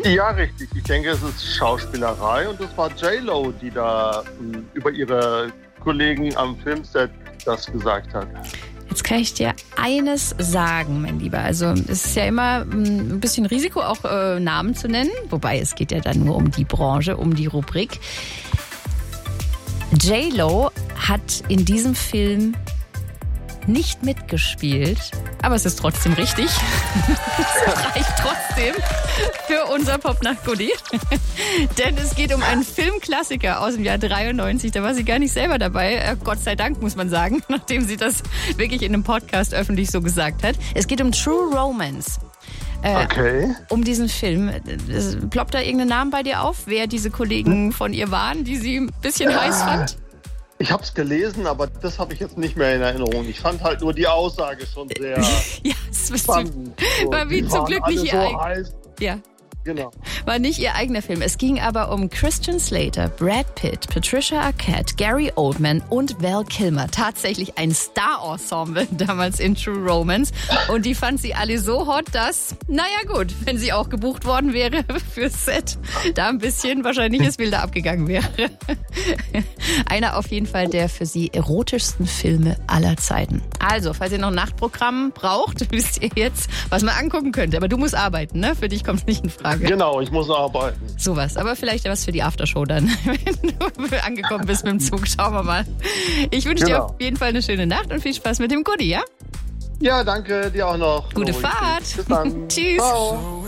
Ja, richtig. Ich denke, es ist Schauspielerei und es war J-Lo, die da über ihre Kollegen am Filmset das gesagt hat. Jetzt kann ich dir eines sagen, mein Lieber. Also es ist ja immer ein bisschen Risiko, auch Namen zu nennen. Wobei es geht ja dann nur um die Branche, um die Rubrik. J-Lo hat in diesem Film nicht mitgespielt, aber es ist trotzdem richtig. Es reicht trotzdem für unser Popnacht-Goodie. Denn es geht um einen Filmklassiker aus dem Jahr 93. Da war sie gar nicht selber dabei. Gott sei Dank, muss man sagen, nachdem sie das wirklich in einem Podcast öffentlich so gesagt hat. Es geht um True Romance. Okay. Um diesen Film. Ploppt da irgendein Name bei dir auf, wer diese Kollegen von ihr waren, die sie ein bisschen heiß fand? Ich habe es gelesen, aber das habe ich jetzt nicht mehr in Erinnerung. Ich fand halt nur die Aussage schon sehr ja, es spannend. War wie zum Glück nicht ihr so heiß. Ja. Genau. War nicht ihr eigener Film. Es ging aber um Christian Slater, Brad Pitt, Patricia Arquette, Gary Oldman und Val Kilmer. Tatsächlich ein Star-Ensemble damals in True Romance. Und die fand sie alle so hot, dass, naja gut, wenn sie auch gebucht worden wäre fürs Set, da ein bisschen wahrscheinliches Bilder abgegangen wäre. Einer auf jeden Fall der für sie erotischsten Filme aller Zeiten. Also, falls ihr noch ein Nachtprogramm braucht, wisst ihr jetzt, was man angucken könnte. Aber du musst arbeiten, ne? Für dich kommt es nicht in Frage. Genau, ich muss arbeiten. Sowas, aber vielleicht was für die Aftershow dann, wenn du angekommen bist mit dem Zug. Schauen wir mal. Ich wünsche dir auf jeden Fall eine schöne Nacht und viel Spaß mit dem Goodie, ja? Ja, danke, dir auch noch. Gute Fahrt. Bis dann. Tschüss. Ciao.